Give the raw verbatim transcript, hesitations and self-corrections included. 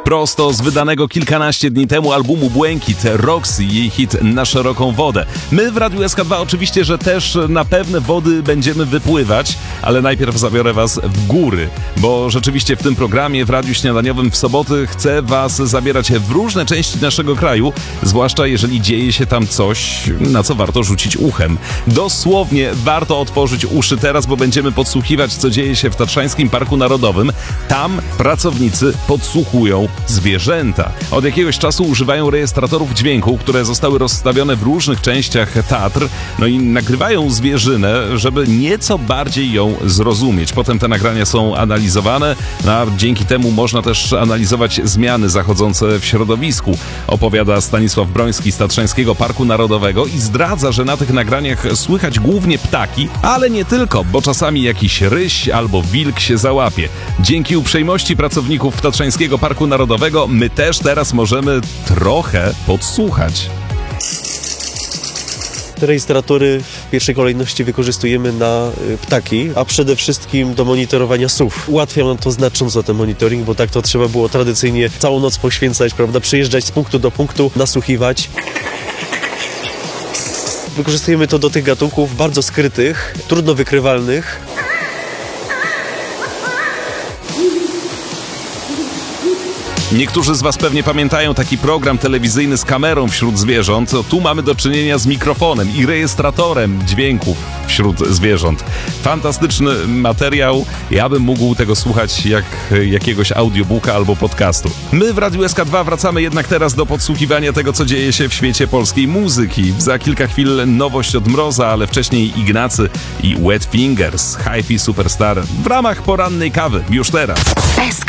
prosto z wydanego kilkanaście dni temu albumu Błękit, Roxy, jej hit Na szeroką wodę. My w Radiu S K dwa oczywiście, że też na pewne wody będziemy wypływać, ale najpierw zabiorę was w góry, bo rzeczywiście w tym programie w Radiu Śniadaniowym w soboty chcę was zabierać w różne części naszego kraju, zwłaszcza jeżeli dzieje się tam coś, na co warto rzucić uchem. Dosłownie warto otworzyć uszy teraz, bo będziemy podsłuchiwać, co dzieje się w Tatrzańskim Parku Narodowym. Tam pracownicy podsłuchują zwierzęta. Od jakiegoś czasu używają rejestratorów dźwięku, które zostały rozstawione w różnych częściach Tatr, no i nagrywają zwierzynę, żeby nieco bardziej ją zrozumieć. Potem te nagrania są analizowane, a dzięki temu można też analizować zmiany zachodzące w środowisku. Opowiada Stanisław Broński z Tatrzańskiego Parku Narodowego i zdradza, że na tych nagraniach słychać głównie ptaki, ale nie tylko, bo czasami jakiś ryś albo wilk się załapie. Dzięki uprzejmości pracowników Tatrzańskiego Parku Narodowego my też teraz możemy trochę podsłuchać. Te rejestratory w pierwszej kolejności wykorzystujemy na ptaki, a przede wszystkim do monitorowania sów. Ułatwia nam to znacząco ten monitoring, bo tak to trzeba było tradycyjnie całą noc poświęcać, prawda, przyjeżdżać z punktu do punktu, nasłuchiwać. Wykorzystujemy to do tych gatunków bardzo skrytych, trudno wykrywalnych. Niektórzy z was pewnie pamiętają taki program telewizyjny z kamerą wśród zwierząt. Tu mamy do czynienia z mikrofonem i rejestratorem dźwięków wśród zwierząt. Fantastyczny materiał. Ja bym mógł tego słuchać jak jakiegoś audiobooka albo podcastu. My w Radiu S K dwa wracamy jednak teraz do podsłuchiwania tego, co dzieje się w świecie polskiej muzyki. Za kilka chwil nowość od Mroza, ale wcześniej Ignacy i Wet Fingers, Hi-Fi Superstar w ramach porannej kawy. Już teraz. S K